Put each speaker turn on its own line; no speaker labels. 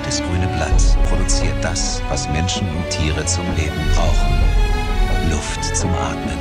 jedes grüne Blatt produziert das, was Menschen und Tiere zum Leben brauchen. Luft zum Atmen.